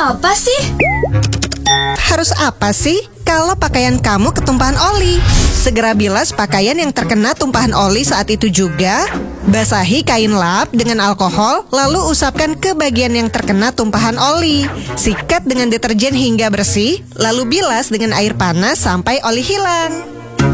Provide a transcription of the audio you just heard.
apa sih? Harus apa sih kalau pakaian kamu ketumpahan oli? Segera bilas pakaian yang terkena tumpahan oli saat itu juga. Basahi kain lap dengan alkohol, lalu usapkan ke bagian yang terkena tumpahan oli. Sikat dengan deterjen hingga bersih, lalu bilas dengan air panas sampai oli hilang.